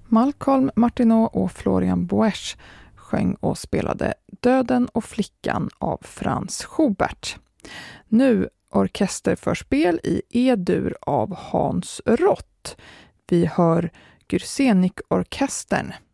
Malcolm Martineau och Florian Boesch sjöng och spelade Döden och flickan av Franz Schubert. Nu orkesterförspel i E-dur av Hans Rott. Vi hör Gürsenik-orkestern.